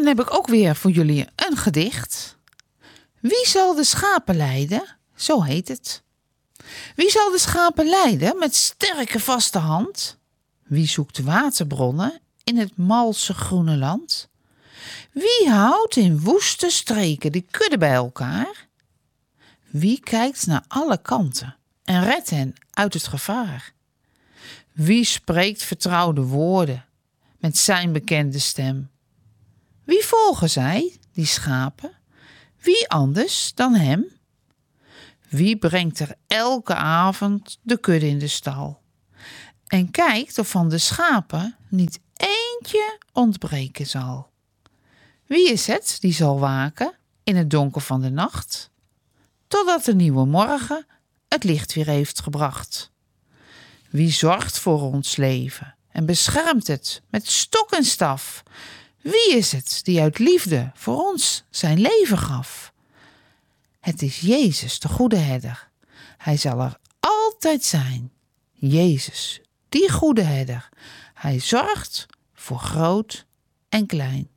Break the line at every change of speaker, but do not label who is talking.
dan heb ik ook weer voor jullie een gedicht. Wie zal de schapen leiden? Zo heet het. Wie zal de schapen leiden met sterke vaste hand? Wie zoekt waterbronnen in het malse groene land? Wie houdt in woeste streken die kudde bij elkaar? Wie kijkt naar alle kanten en redt hen uit het gevaar? Wie spreekt vertrouwde woorden met zijn bekende stem? Wie volgen zij, die schapen? Wie anders dan hem? Wie brengt er elke avond de kudde in de stal? En kijkt of van de schapen niet eentje ontbreken zal? Wie is het die zal waken in het donker van de nacht, totdat de nieuwe morgen het licht weer heeft gebracht? Wie zorgt voor ons leven en beschermt het met stok en staf? Wie is het die uit liefde voor ons zijn leven gaf? Het is Jezus, de goede herder. Hij zal er altijd zijn. Jezus, die goede herder. Hij zorgt voor groot en klein.